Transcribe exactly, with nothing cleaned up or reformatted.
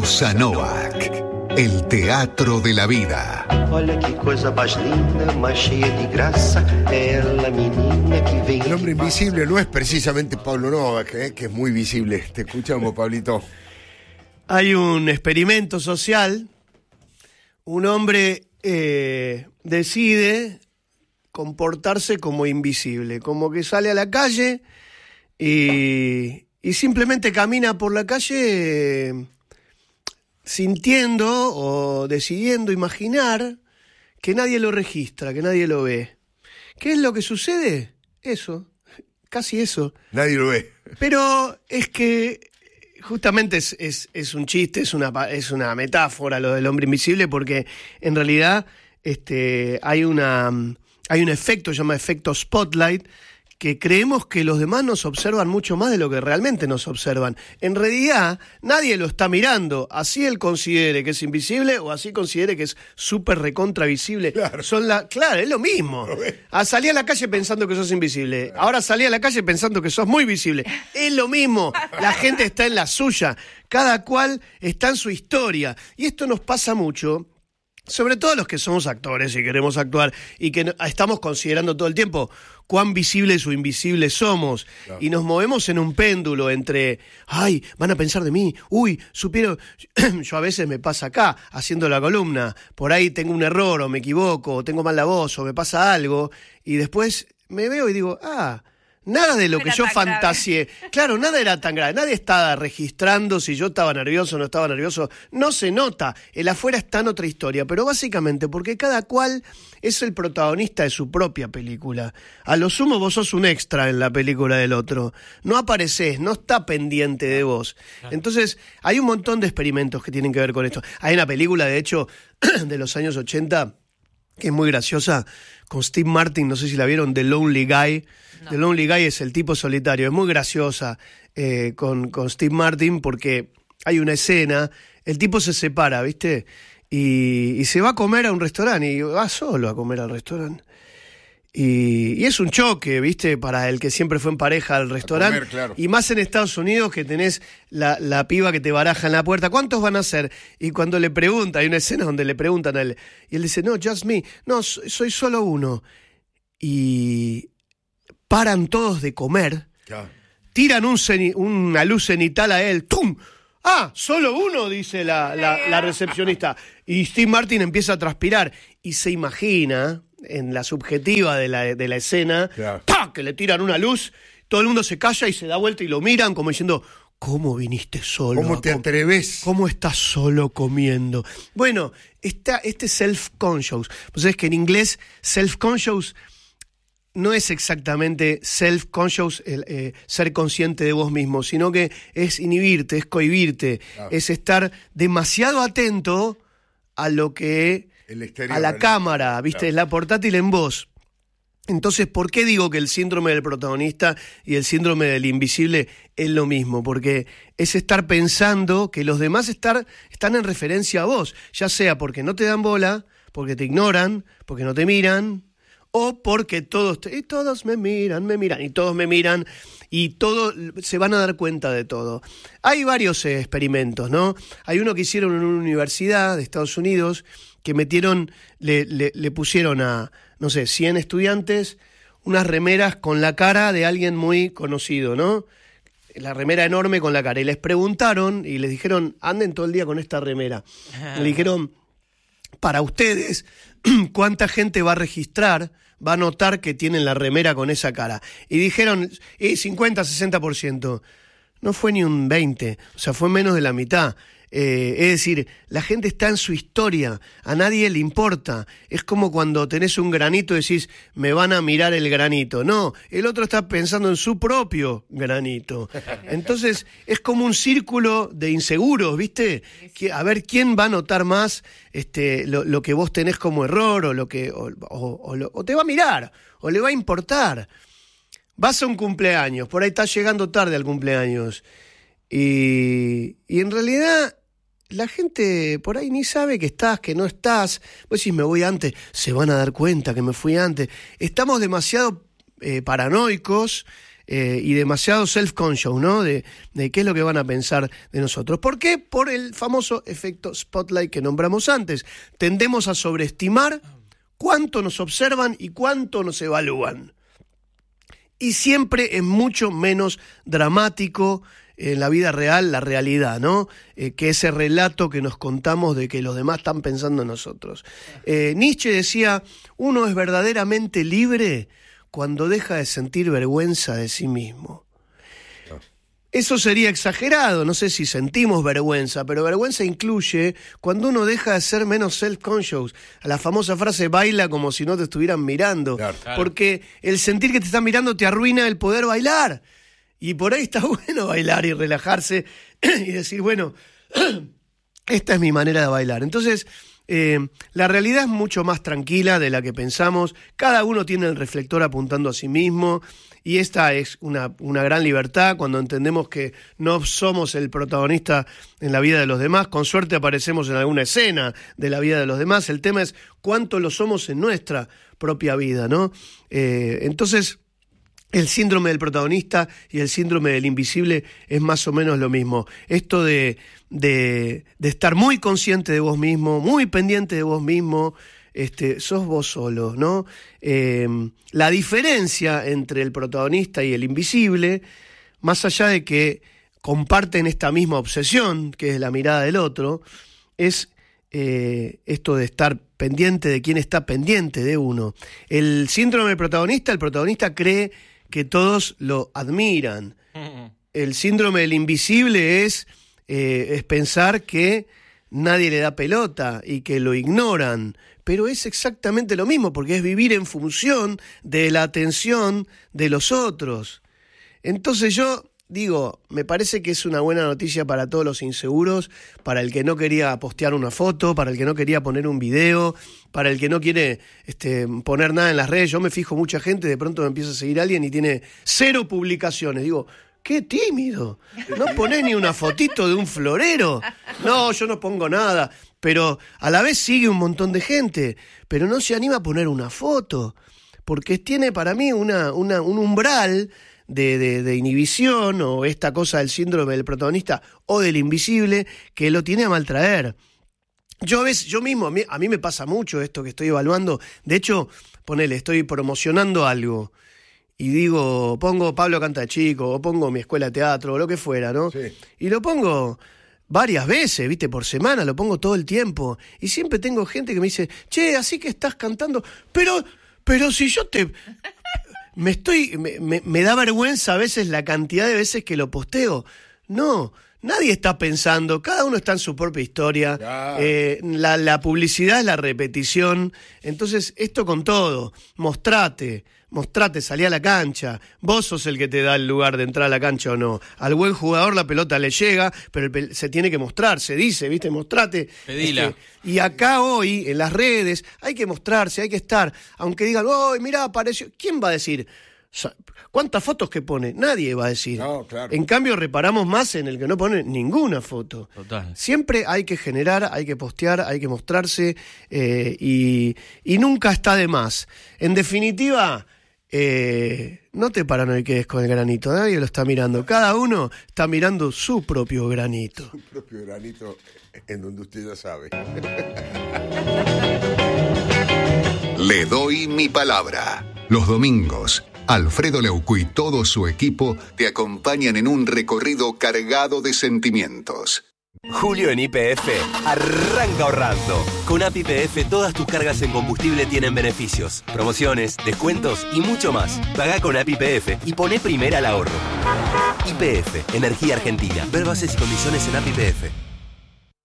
Bossa Novak, el teatro de la vida. Olha que coisa mais linda, mais cheia de graça, ela menina que vem. El hombre invisible no es precisamente Pablo Novak, ¿eh? Que es muy visible. Te escuchamos, Pablito. Hay un experimento social. Un hombre eh, decide comportarse como invisible, como que sale a la calle y, y simplemente camina por la calle eh, sintiendo o decidiendo imaginar que nadie lo registra, que nadie lo ve. ¿Qué es lo que sucede? Eso, casi eso. Nadie lo ve. Pero es que justamente es, es, es un chiste, es una, es una metáfora lo del hombre invisible, porque en realidad este, hay, una, hay un efecto, se llama efecto spotlight, que creemos que los demás nos observan mucho más de lo que realmente nos observan. En realidad, nadie lo está mirando, así él considere que es invisible o así considere que es súper recontra visible. Claro. Son la, claro, es lo mismo. Ah, salí a la calle pensando que sos invisible, ahora salí a la calle pensando que sos muy visible. Es lo mismo, la gente está en la suya, cada cual está en su historia. Y esto nos pasa mucho, sobre todo los que somos actores y queremos actuar y que estamos considerando todo el tiempo cuán visibles o invisibles somos, claro. Y nos movemos en un péndulo entre, ay, van a pensar de mí, uy, supieron, yo a veces me pasa acá, haciendo la columna, por ahí tengo un error o me equivoco, o tengo mal la voz o me pasa algo, y después me veo y digo, ah, nada de lo no que yo fantaseé. Grave. Claro, nada era tan grave. Nadie estaba registrando si yo estaba nervioso o no estaba nervioso. No se nota. El afuera está en otra historia. Pero básicamente porque cada cual es el protagonista de su propia película. A lo sumo vos sos un extra en la película del otro. No aparecés, no está pendiente de vos. Entonces, hay un montón de experimentos que tienen que ver con esto. Hay una película, de hecho, de los años ochenta, que es muy graciosa, con Steve Martin, no sé si la vieron, The Lonely Guy. No. The Lonely Guy es el tipo solitario, es muy graciosa eh, con, con Steve Martin porque hay una escena, el tipo se separa, ¿viste? Y, y se va a comer a un restaurante y va solo a comer al restaurante. Y, y es un choque, ¿viste? Para el que siempre fue en pareja al restaurante. Comer, claro. Y más en Estados Unidos, que tenés la, la piba que te baraja en la puerta. ¿Cuántos van a ser? Y cuando le pregunta, hay una escena donde le preguntan a él. Y él dice, no, just me. No, soy solo uno. Y paran todos de comer. Claro. Tiran un ceni- una luz cenital a él. ¡Tum! Ah, solo uno, dice la, la, la recepcionista. Y Steve Martin empieza a transpirar. Y se imagina, en la subjetiva de la, de la escena, claro. ¡Pah! Que le tiran una luz, todo el mundo se calla y se da vuelta y lo miran como diciendo, ¿cómo viniste solo? ¿Cómo te atreves? ¿Cómo estás solo comiendo? Bueno, esta, este self-conscious, pues es que en inglés self-conscious no es exactamente self-conscious, el, eh, ser consciente de vos mismo, sino que es inhibirte, es cohibirte, claro. Es estar demasiado atento a lo que, el exterior, a la el... cámara, ¿viste? Claro. Es la portátil en vos. Entonces, ¿por qué digo que el síndrome del protagonista y el síndrome del invisible es lo mismo? Porque es estar pensando que los demás estar, están en referencia a vos, ya sea porque no te dan bola, porque te ignoran, porque no te miran, o porque todos, te, y todos me miran, me miran, y todos me miran, y todos se van a dar cuenta de todo. Hay varios eh, experimentos, ¿no? Hay uno que hicieron en una universidad de Estados Unidos, que metieron, le, le, le pusieron a, no sé, cien estudiantes, unas remeras con la cara de alguien muy conocido, ¿no? La remera enorme con la cara. Y les preguntaron, y les dijeron, anden todo el día con esta remera. Le dijeron, para ustedes, ¿cuánta gente va a registrar, va a notar que tienen la remera con esa cara? Y dijeron, eh, cincuenta, sesenta por ciento. No fue ni un veinte, o sea, fue menos de la mitad. Eh, es decir, la gente está en su historia, a nadie le importa. Es como cuando tenés un granito y decís, me van a mirar el granito. No, el otro está pensando en su propio granito. Entonces, es como un círculo de inseguros, ¿viste? Que, a ver quién va a notar más este, lo, lo que vos tenés como error, o lo que o, o, o, lo, o te va a mirar, o le va a importar. Vas a un cumpleaños, por ahí estás llegando tarde al cumpleaños. Y, y en realidad la gente por ahí ni sabe que estás, que no estás. Vos decís, me voy antes, se van a dar cuenta que me fui antes. Estamos demasiado eh, paranoicos eh, y demasiado self-conscious, ¿no? De, de qué es lo que van a pensar de nosotros. ¿Por qué? Por el famoso efecto spotlight que nombramos antes. Tendemos a sobreestimar cuánto nos observan y cuánto nos evalúan. Y siempre es mucho menos dramático en la vida real, la realidad, ¿no? Eh, que ese relato que nos contamos de que los demás están pensando en nosotros. Eh, Nietzsche decía, uno es verdaderamente libre cuando deja de sentir vergüenza de sí mismo. Eso sería exagerado, no sé si sentimos vergüenza, pero vergüenza incluye cuando uno deja de ser menos self-conscious. La famosa frase, baila como si no te estuvieran mirando. Claro, claro. Porque el sentir que te están mirando te arruina el poder bailar. Y por ahí está bueno bailar y relajarse y decir, bueno, esta es mi manera de bailar. Entonces, eh, la realidad es mucho más tranquila de la que pensamos. Cada uno tiene el reflector apuntando a sí mismo. Y esta es una, una gran libertad cuando entendemos que no somos el protagonista en la vida de los demás. Con suerte aparecemos en alguna escena de la vida de los demás. El tema es cuánto lo somos en nuestra propia vida, ¿no? Eh, entonces, el síndrome del protagonista y el síndrome del invisible es más o menos lo mismo. Esto de, de, de estar muy consciente de vos mismo, muy pendiente de vos mismo, Este, sos vos solo, ¿no? Eh, la diferencia entre el protagonista y el invisible, más allá de que comparten esta misma obsesión, que es la mirada del otro, es eh, esto de estar pendiente de quién está pendiente de uno. El síndrome del protagonista, el protagonista cree que todos lo admiran. El síndrome del invisible es, eh, es pensar que nadie le da pelota y que lo ignoran. Pero es exactamente lo mismo, porque es vivir en función de la atención de los otros. Entonces yo digo, me parece que es una buena noticia para todos los inseguros, para el que no quería postear una foto, para el que no quería poner un video, para el que no quiere este, poner nada en las redes. Yo me fijo, mucha gente, de pronto me empieza a seguir alguien y tiene cero publicaciones. Digo, ¡qué tímido! ¿No ponés ni una fotito de un florero? No, yo no pongo nada. Pero a la vez sigue un montón de gente, pero no se anima a poner una foto, porque tiene para mí una, una, un umbral de, de, de inhibición, o esta cosa del síndrome del protagonista o del invisible, que lo tiene a maltraer. Yo a veces, yo mismo, a mí, a mí me pasa mucho esto que estoy evaluando. De hecho, ponele, estoy promocionando algo y digo, pongo Pablo Canta de Chico, o pongo mi escuela de teatro, o lo que fuera, ¿no? Sí. Y lo pongo varias veces, viste, por semana, lo pongo todo el tiempo. Y siempre tengo gente que me dice, che, así que estás cantando, pero, pero si yo te... Me estoy, me, me, me da vergüenza a veces la cantidad de veces que lo posteo. No, nadie está pensando, cada uno está en su propia historia. Eh, la, la publicidad es la repetición. Entonces, esto con todo, mostrate. Mostrate, salí a la cancha. Vos sos el que te da el lugar de entrar a la cancha o no. Al buen jugador la pelota le llega, pero el pel- se tiene que mostrar, se dice, ¿viste? Mostrate. Pedila. Este, y acá hoy, en las redes, hay que mostrarse, hay que estar. Aunque digan, ¡ay, mirá, apareció! ¿Quién va a decir? ¿Cuántas fotos que pone? Nadie va a decir. No, claro. En cambio, reparamos más en el que no pone ninguna foto. Total. Siempre hay que generar, hay que postear, hay que mostrarse eh, y, y nunca está de más. En definitiva... Eh, no te paranoiques con el granito, nadie lo está mirando, cada uno está mirando su propio granito. Su propio granito en donde usted ya sabe. Le doy mi palabra. Los domingos, Alfredo Leuco y todo su equipo te acompañan en un recorrido cargado de sentimientos. Julio en Y P F arranca ahorrando. Con A P I P F todas tus cargas en combustible tienen beneficios, promociones, descuentos y mucho más. Pagá con A P I P F y poné primera al ahorro. Y P F, Energía Argentina. Ver bases y condiciones en A P I P F.